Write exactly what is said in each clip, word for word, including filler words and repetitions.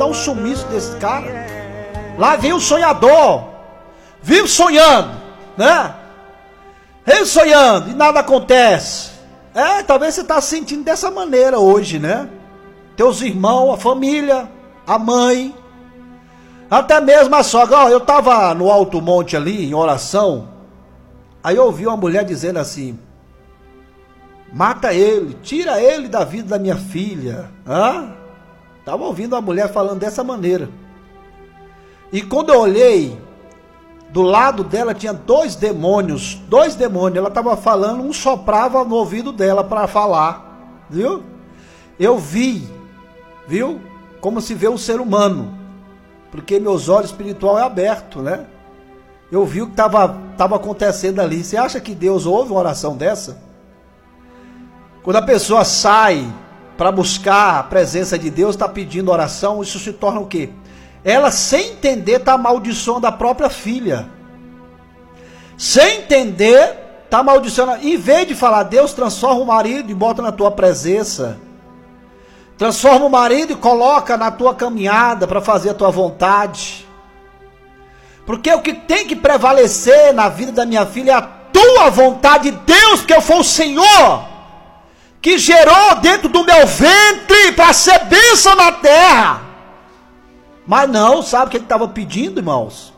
dar um sumiço desse cara. Lá vem o sonhador, vive sonhando, né? Vive sonhando e nada acontece. É, talvez você está se sentindo dessa maneira hoje, né? Teus irmãos, a família, a mãe, até mesmo a sogra. Ó, eu estava no Alto Monte ali, em oração, aí eu ouvi uma mulher dizendo assim: mata ele, tira ele da vida da minha filha. Hã? Estava ouvindo uma mulher falando dessa maneira. E quando eu olhei, do lado dela tinha dois demônios, dois demônios, ela estava falando, um soprava no ouvido dela para falar, viu? Eu vi, viu? Como se vê o ser humano, porque meus olhos espirituais é aberto, né? Eu vi o que estava estava acontecendo ali. Você acha que Deus ouve uma oração dessa? Quando a pessoa sai para buscar a presença de Deus, está pedindo oração, isso se torna o quê? Ela, sem entender, está amaldiçoando a própria filha. Sem entender, está amaldiçoando. Em vez de falar: Deus, transforma o marido e bota na tua presença. Transforma o marido e coloca na tua caminhada para fazer a tua vontade. Porque o que tem que prevalecer na vida da minha filha é a tua vontade de Deus, porque foi o Senhor que gerou dentro do meu ventre para ser bênção na terra. Mas não, sabe o que ele estava pedindo, irmãos?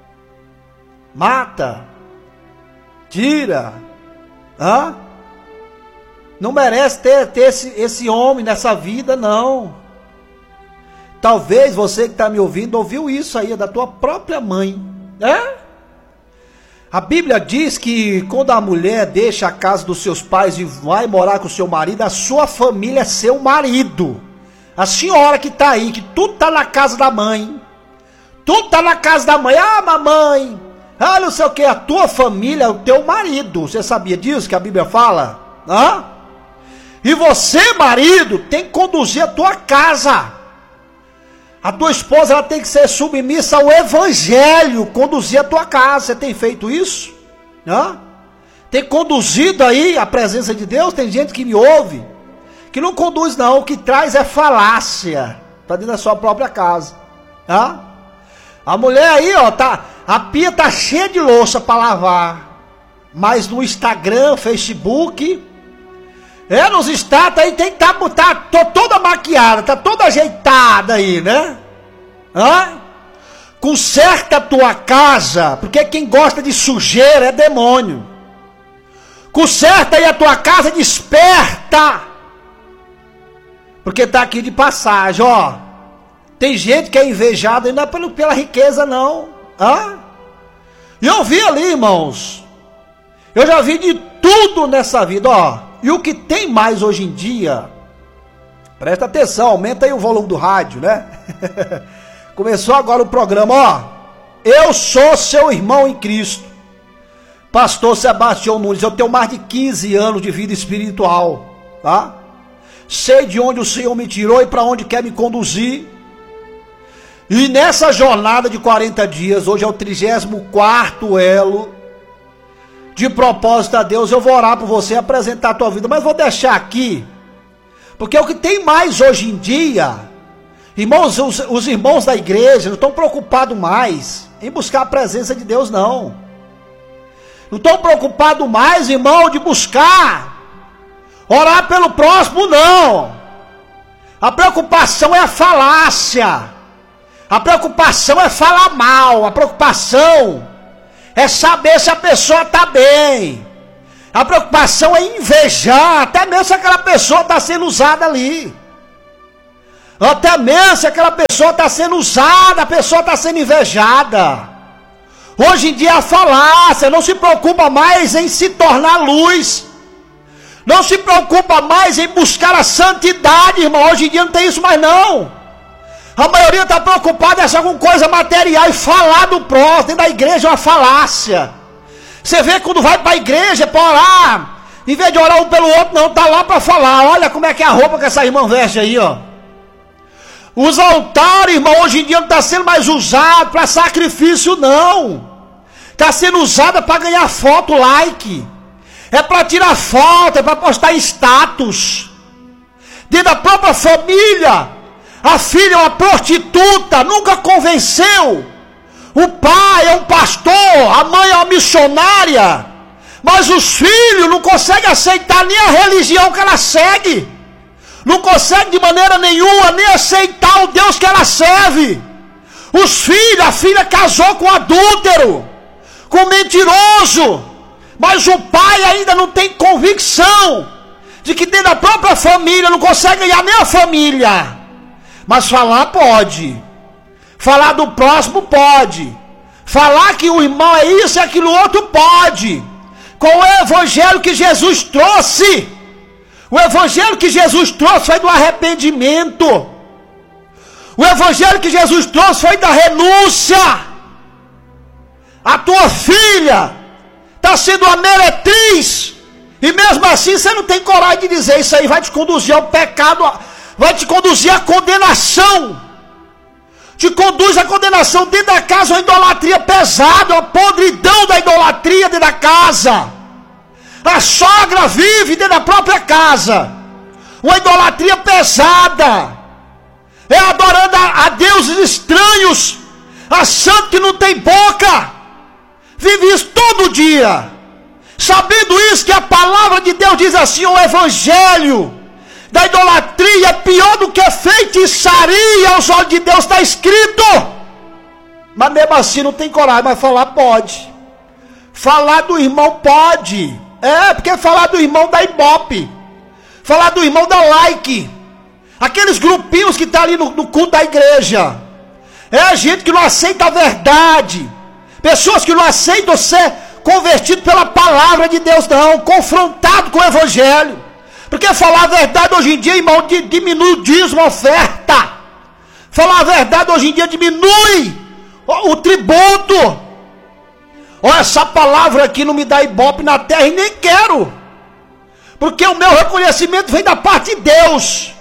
Mata, tira, hã? Não merece ter, ter esse, esse homem nessa vida, não. Talvez você que está me ouvindo ouviu isso aí da tua própria mãe, né? A Bíblia diz que quando a mulher deixa a casa dos seus pais e vai morar com o seu marido, a sua família é seu marido. A senhora que está aí, que tudo está na casa da mãe, tudo está na casa da mãe. Ah, mamãe, ah, não sei o que, a tua família é o teu marido. Você sabia disso que a Bíblia fala? Hã? E você, marido, tem que conduzir a tua casa. A tua esposa, ela tem que ser submissa ao evangelho, conduzir a tua casa. Você tem feito isso? Hã? Tem conduzido aí a presença de Deus? Tem gente que me ouve que não conduz não, o que traz é falácia para dentro da sua própria casa. Hã? A mulher aí, ó, tá, a pia tá cheia de louça para lavar, mas no Instagram, Facebook, é, nos status aí tem que tá, tá, tá toda maquiada, tá toda ajeitada aí, né? Hã? Conserta a tua casa, porque quem gosta de sujeira é demônio. Conserta aí a tua casa, desperta. Porque está aqui de passagem, ó. Tem gente que é invejada, não é pela, pela riqueza, não. Hã? E eu vi ali, irmãos. Eu já vi de tudo nessa vida, ó. E o que tem mais hoje em dia, presta atenção, aumenta aí o volume do rádio, né? Começou agora o programa, ó. Eu sou seu irmão em Cristo, pastor Sebastião Nunes. Eu tenho mais de quinze anos de vida espiritual, tá? Sei de onde o Senhor me tirou e para onde quer me conduzir. E nessa jornada de quarenta dias, hoje é o trigésimo quarto elo, de propósito a Deus, eu vou orar por você, apresentar a tua vida, mas vou deixar aqui, porque o que tem mais hoje em dia, irmãos, os, os irmãos da igreja não estão preocupados mais em buscar a presença de Deus, não. Não estão preocupados mais, irmão, de buscar orar pelo próximo, não. A preocupação é a falácia. A preocupação é falar mal. A preocupação é saber se a pessoa está bem. A preocupação é invejar, até mesmo se aquela pessoa está sendo usada ali. Até mesmo se aquela pessoa está sendo usada, a pessoa está sendo invejada. Hoje em dia a falácia não se preocupa mais em se tornar luz. Não se preocupa mais em buscar a santidade, irmão. Hoje em dia não tem isso mais não. A maioria está preocupada em achar alguma coisa material e falar do próximo. Dentro da igreja é uma falácia. Você vê quando vai para a igreja para orar, em vez de orar um pelo outro, não, está lá para falar. Olha como é que é a roupa que essa irmã veste aí, ó. Os altares, irmão, hoje em dia não está sendo mais usado para sacrifício, não. Está sendo usada para ganhar foto, like. É para tirar foto, é para postar status. Dentro da própria família, A filha é uma prostituta, nunca convenceu. O pai é um pastor, a mãe é uma missionária. Mas os filhos não conseguem aceitar nem a religião que ela segue. Não conseguem de maneira nenhuma nem aceitar o Deus que ela serve. Os filhos, a filha casou com adúltero, com mentiroso. Mas o pai ainda não tem convicção de que dentro da própria família não consegue ganhar nem a família. Mas falar pode. Falar do próximo pode. Falar que o irmão é isso e aquilo outro pode. Com o evangelho que Jesus trouxe. O evangelho que Jesus trouxe foi do arrependimento. O evangelho que Jesus trouxe foi da renúncia. A tua filha está sendo uma meretriz. E mesmo assim você não tem coragem de dizer isso aí. Vai te conduzir ao pecado. Vai te conduzir à condenação. Te conduz à condenação dentro da casa, uma idolatria pesada, uma podridão da idolatria dentro da casa. A sogra vive dentro da própria casa, uma idolatria pesada, é adorando a, a deuses estranhos, achando que não tem boca, vive isso todo dia, sabendo isso, que a palavra de Deus diz assim: o evangelho da idolatria é pior do que feitiçaria aos olhos de Deus, está escrito. Mas mesmo assim não tem coragem, mas falar pode. Falar do irmão pode. É, porque falar do irmão da Ibope, falar do irmão da Like, aqueles grupinhos que estão tá ali no, no culto da igreja, é gente que não aceita a verdade, pessoas que não aceitam ser convertidos pela palavra de Deus, não, confrontado com o evangelho. Porque falar a verdade hoje em dia, irmão, diminui o dízimo, a oferta. Falar a verdade hoje em dia diminui o, o tributo. Olha, essa palavra aqui não me dá ibope na terra e nem quero. Porque o meu reconhecimento vem da parte de Deus.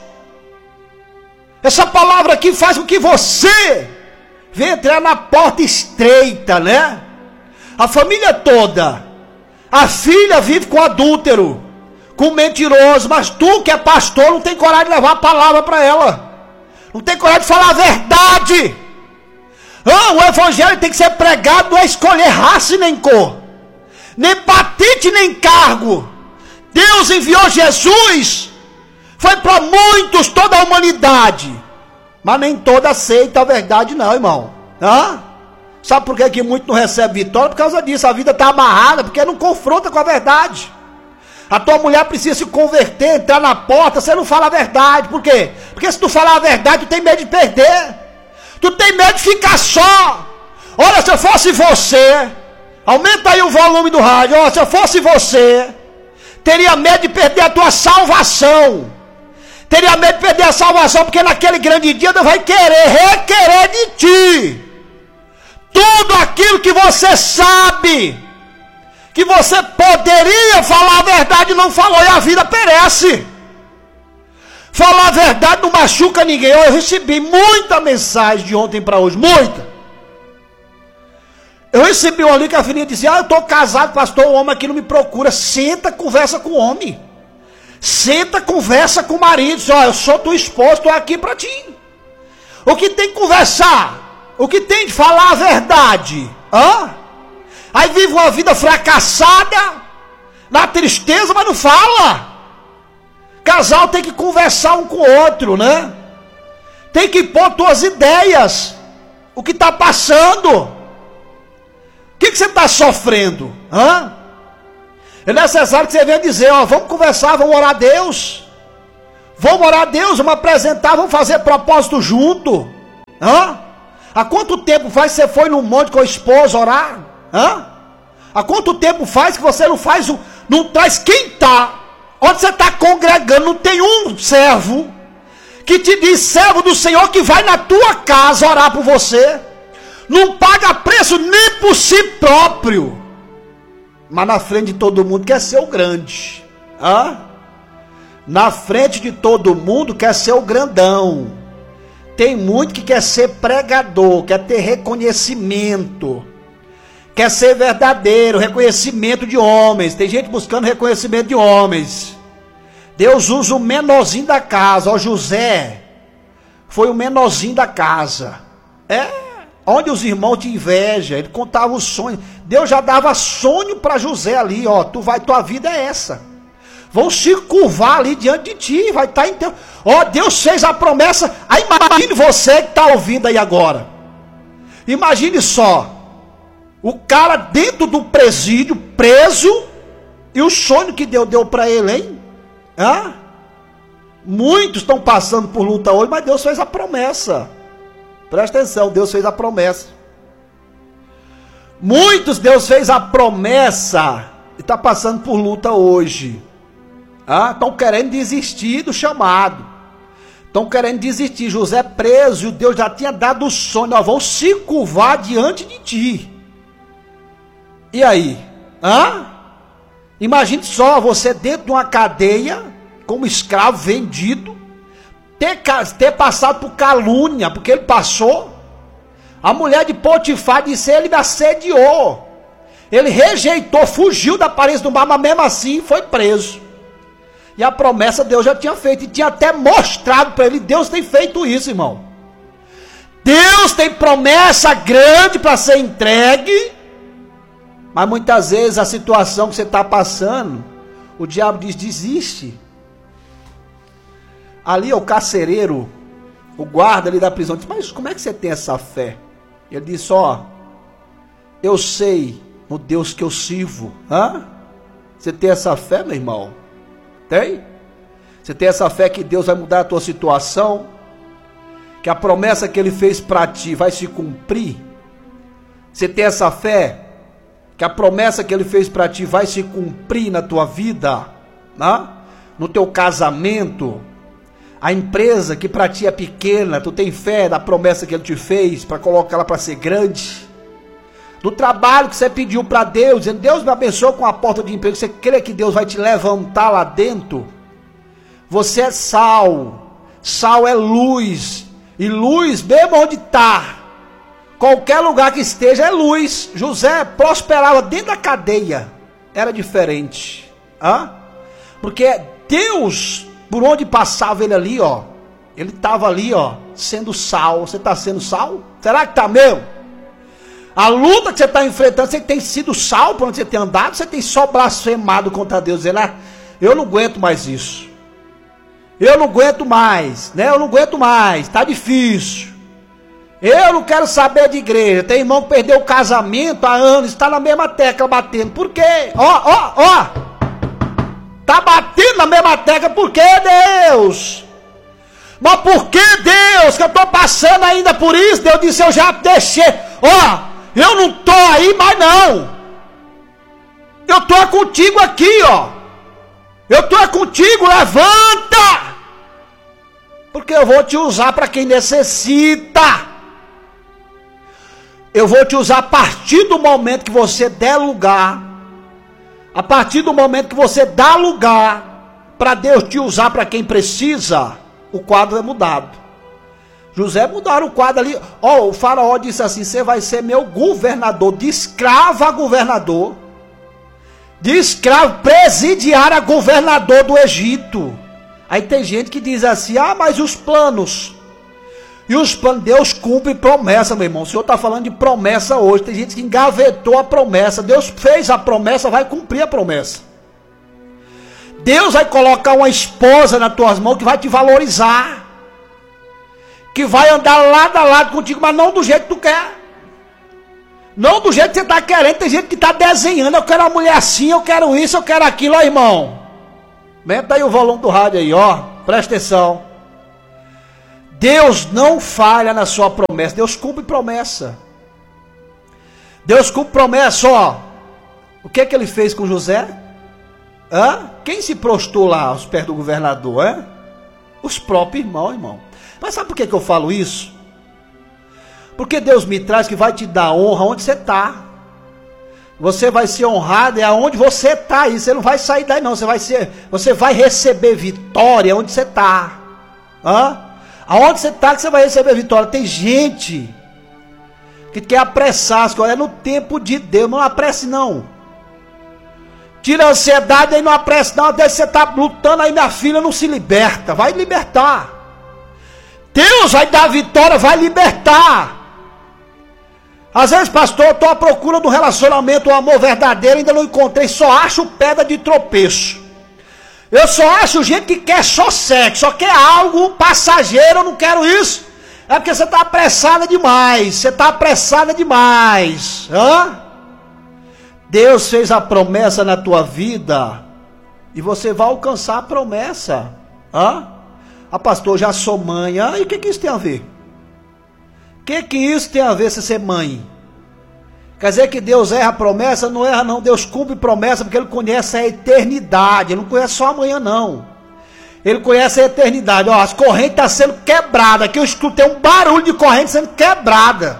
Essa palavra aqui faz com que você venha entrar na porta estreita, né? A família toda. A filha vive com adúltero, com mentiroso, mas tu que é pastor não tem coragem de levar a palavra para ela. Não tem coragem de falar a verdade. Ah, o evangelho tem que ser pregado, não é escolher raça e nem cor, nem patente nem cargo. Deus enviou Jesus, foi para muitos, toda a humanidade, mas nem toda aceita a verdade não, irmão. Ah? Sabe por que, que muito não recebe vitória? Por causa disso, a vida está amarrada, porque não confronta com a verdade. A tua mulher precisa se converter, entrar na porta, você não fala a verdade. Por quê? Porque se tu falar a verdade, tu tem medo de perder. Tu tem medo de ficar só. Olha, se eu fosse você, aumenta aí o volume do rádio. Olha, se eu fosse você, teria medo de perder a tua salvação. Teria medo de perder a salvação, porque naquele grande dia Deus vai querer, requerer de ti tudo aquilo que você sabe, que você poderia falar a verdade e não falou, e a vida perece. Falar a verdade não machuca ninguém. Eu recebi muita mensagem de ontem para hoje, muita. Eu recebi uma ali que a filhinha dizia: ah, eu estou casado, pastor, o homem aqui não me procura. Senta, conversa com o homem. Senta, conversa com o marido. Diz: ó, eu sou tua esposa, estou aqui para ti. O que tem que conversar? O que tem de falar a verdade? Hã? Aí vive uma vida fracassada, na tristeza, mas não fala. Casal tem que conversar um com o outro, né? Tem que pôr tuas ideias, o que está passando, o que, que você está sofrendo, hã? É necessário que você venha dizer: ó, vamos conversar, vamos orar a Deus, vamos orar a Deus, vamos apresentar, vamos fazer propósito junto, hã? Há quanto tempo faz que você foi num monte com a esposa orar, hã? Há quanto tempo faz que você não faz, o, não traz quem está, onde você está congregando, não tem um servo que te diz: servo do Senhor, que vai na tua casa orar por você, não paga preço nem por si próprio, mas na frente de todo mundo quer ser o grande, hã? Na frente de todo mundo quer ser o grandão. Tem muito que quer ser pregador, quer ter reconhecimento, quer ser verdadeiro, reconhecimento de homens. Tem gente buscando reconhecimento de homens. Deus usa o menorzinho da casa. Ó, José foi o menorzinho da casa. É, onde os irmãos te invejam, ele contava os sonhos. Deus já dava sonho para José ali, ó, tu vai, tua vida é essa. Vão se curvar ali diante de ti, vai estar em teu... Ó, Deus fez a promessa. Aí imagine você que está ouvindo aí agora. Imagine só, o cara dentro do presídio, preso, e o sonho que Deus deu para ele, hein? Hã? Muitos estão passando por luta hoje, mas Deus fez a promessa. Presta atenção, Deus fez a promessa. Muitos Deus fez a promessa e está passando por luta hoje. Ah, estão querendo desistir do chamado. Estão querendo desistir. José preso, e Deus já tinha dado o sonho. Ó, vão se curvar diante de ti. E aí? Hã? Imagine só, você dentro de uma cadeia, como escravo vendido, ter, ter passado por calúnia, porque ele passou. A mulher de Potifar disse, ele me assediou. Ele rejeitou, fugiu da parede do mar, mas mesmo assim foi preso. E a promessa Deus já tinha feito, e tinha até mostrado para ele. Deus tem feito isso, irmão. Deus tem promessa grande para ser entregue, mas muitas vezes a situação que você está passando, o diabo diz, desiste. Ali o carcereiro, o guarda ali da prisão, diz, mas como é que você tem essa fé? Ele disse, ó, eu sei no Deus que eu sirvo. Hã? Você tem essa fé, meu irmão? Tem? Você tem essa fé que Deus vai mudar a tua situação? Que a promessa que Ele fez para ti vai se cumprir? Você tem essa fé? Que a promessa que Ele fez para ti vai se cumprir na tua vida? Né? No teu casamento? A empresa que para ti é pequena, tu tem fé na promessa que Ele te fez para colocar ela para ser grande? No trabalho que você pediu para Deus, dizendo, Deus me abençoe com a porta de emprego, você crê que Deus vai te levantar lá dentro? Você é sal, sal é luz, e luz mesmo onde está, qualquer lugar que esteja é luz. José prosperava dentro da cadeia, era diferente, hã? Porque Deus, por onde passava ele ali, ó, ele estava ali, ó, sendo sal. Você está sendo sal? Será que está mesmo? A luta que você está enfrentando, você tem sido sal por onde você tem andado? Você tem só blasfemado contra Deus, dizendo, ah, eu não aguento mais isso, eu não aguento mais, né? Eu não aguento mais, está difícil, eu não quero saber de igreja. Tem irmão que perdeu o casamento há anos, está na mesma tecla batendo, por quê? Ó, ó, ó, está batendo na mesma tecla, por quê, Deus? Mas por que, Deus, que eu estou passando ainda por isso? Deus disse, eu já deixei, ó, eu não estou aí mais não, eu estou contigo aqui, ó, eu estou contigo, levanta, porque eu vou te usar para quem necessita, eu vou te usar a partir do momento que você der lugar, a partir do momento que você dá lugar, para Deus te usar para quem precisa, o quadro é mudado. José mudaram o quadro ali. Ó, oh, o faraó disse assim, você vai ser meu governador, de escravo a governador, de escravo presidiário a governador do Egito. Aí tem gente que diz assim, ah, mas os planos, e os planos, Deus cumpre promessa, meu irmão. O Senhor está falando de promessa hoje. Tem gente que engavetou a promessa. Deus fez a promessa, vai cumprir a promessa. Deus vai colocar uma esposa nas tuas mãos que vai te valorizar, que vai andar lado a lado contigo, mas não do jeito que tu quer, não do jeito que você está querendo. Tem gente que está desenhando, eu quero uma mulher assim, eu quero isso, eu quero aquilo. Ó, irmão, aumenta aí o volume do rádio aí, ó, presta atenção. Deus não falha na sua promessa, Deus cumpre promessa, Deus cumpre promessa. Ó, o que é que ele fez com José? Hã? Quem se prostrou lá aos pés do governador? É? Os próprios irmãos, irmão. Mas sabe por que, que eu falo isso? Porque Deus me traz que vai te dar honra onde você está. Você vai ser honrado é aonde você está aí. Você não vai sair daí não. Você vai ser, você vai receber vitória onde você está. Hã? Aonde você está que você vai receber vitória. Tem gente que quer apressar as coisas. É no tempo de Deus. Não apresse não. Tira a ansiedade aí, não apresse não. Até você está lutando aí, minha filha, não se liberta. Vai libertar. Deus vai dar vitória, vai libertar. Às vezes, pastor, eu estou à procura de um relacionamento, um amor verdadeiro, ainda não encontrei, só acho pedra de tropeço. Eu só acho gente que quer só sexo, só quer algo passageiro, eu não quero isso. É porque você está apressada demais, você está apressada demais. Hã? Deus fez a promessa na tua vida e você vai alcançar a promessa. Hã? Ah, pastor, já sou mãe. Ah, e o que, que isso tem a ver? O que, que isso tem a ver se ser mãe? Quer dizer que Deus erra a promessa? Não erra não, Deus cumpre promessa porque Ele conhece a eternidade, Ele não conhece só amanhã não. Ele conhece a eternidade. Ó, as correntes estão sendo quebradas, aqui eu escutei um barulho de corrente sendo quebrada.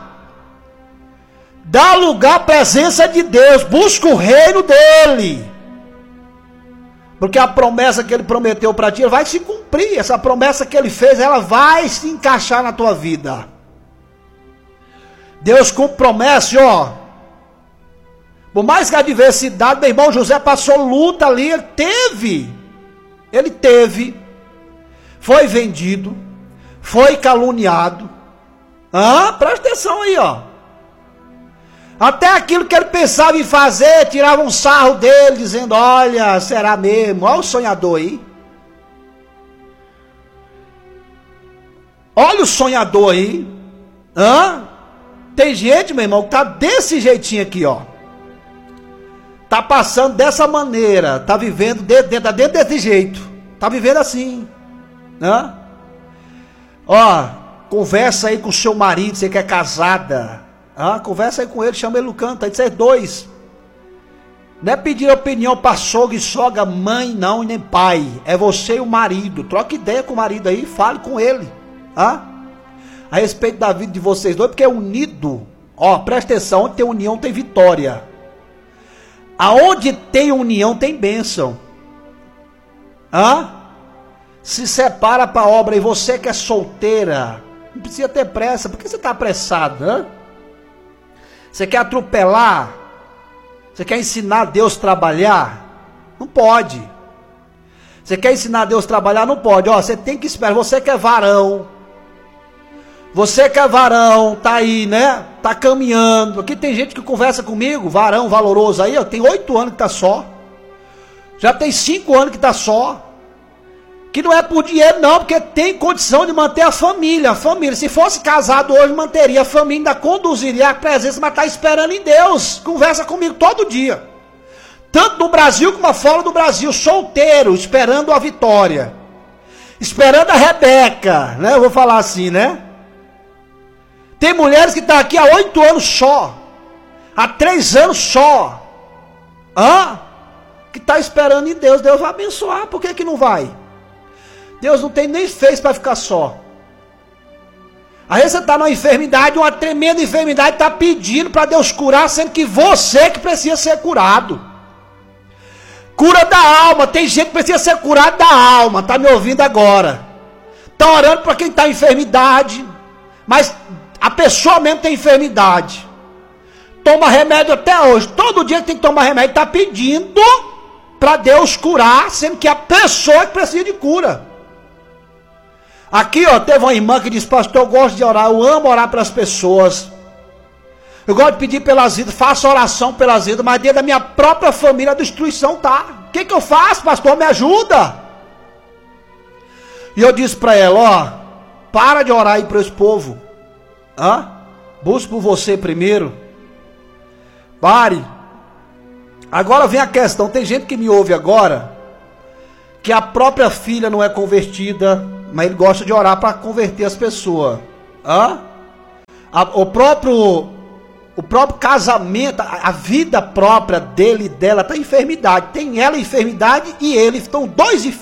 Dá lugar à presença de Deus, busca o reino dEle. Porque a promessa que Ele prometeu para ti, vai se cumprir. Essa promessa que Ele fez, ela vai se encaixar na tua vida. Deus cumpre promessa, ó. Por mais que a adversidade, meu irmão José passou luta ali, ele teve. Ele teve. Foi vendido. Foi caluniado. Ah, presta atenção aí, ó. Até aquilo que ele pensava em fazer, tirava um sarro dele, dizendo, olha, será mesmo? Olha o sonhador aí. Olha o sonhador aí. Hã? Tem gente, meu irmão, que tá desse jeitinho aqui, ó. Tá passando dessa maneira, tá vivendo dentro, dentro, dentro desse jeito. Tá vivendo assim. Hã? Ó, conversa aí com o seu marido, você que é casada. Ah, conversa aí com ele, chama ele no canto, aí vocês dois. Não é pedir opinião para sogra e sogra, mãe não, e nem pai. É você e o marido. Troca ideia com o marido aí, fale com ele. Ah? A respeito da vida de vocês dois, porque é unido. Ó, presta atenção, onde tem união tem vitória. Aonde tem união tem bênção. Ah? Se separa para a obra, e você que é solteira, não precisa ter pressa, por que você está apressado? Hã? Você quer atropelar? Você quer ensinar Deus a trabalhar? Não pode. Você quer ensinar Deus a trabalhar? Não pode. Ó, você tem que esperar. Você que é varão. Você que é varão, tá aí, né? Tá caminhando. Aqui tem gente que conversa comigo, varão valoroso aí, ó, tem oito anos que tá só. Já tem cinco anos que tá só. Que não é por dinheiro não, porque tem condição de manter a família. A família, se fosse casado hoje, manteria a família, ainda conduziria a presença, mas está esperando em Deus. Conversa comigo todo dia. Tanto no Brasil como fora do Brasil. Solteiro, esperando a vitória. Esperando a Rebeca, né? Eu vou falar assim, né? Tem mulheres que estão aqui há oito anos só. Há três anos só. Hã? Que está esperando em Deus. Deus vai abençoar, por que que não vai? Deus não tem nem fez para ficar só. Às vezes você está numa enfermidade, uma tremenda enfermidade, está pedindo para Deus curar, sendo que você que precisa ser curado. Cura da alma, tem gente que precisa ser curado da alma, está me ouvindo agora. Está orando para quem está em enfermidade, mas a pessoa mesmo tem enfermidade. Toma remédio até hoje, todo dia tem que tomar remédio, está pedindo para Deus curar, sendo que a pessoa que precisa de cura. Aqui, ó, teve uma irmã que disse, pastor, eu gosto de orar, eu amo orar pelas pessoas. Eu gosto de pedir pelas vidas, faço oração pelas vidas, mas dentro da minha própria família a destruição tá. O que que eu faço, pastor? Me ajuda. E eu disse para ela, ó, para de orar aí para esse povo. Hã? Busque por você primeiro. Pare. Agora vem a questão, tem gente que me ouve agora, que a própria filha não é convertida, mas ele gosta de orar para converter as pessoas. Hã? A, o próprio o próprio casamento, a, a vida própria dele e dela está em enfermidade. Tem ela em enfermidade e ele. Estão dois